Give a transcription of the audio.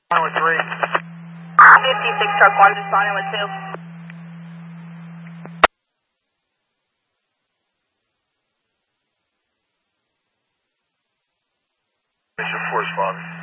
With 3. 56 truck 1, responding with 2. Mission 4 responding.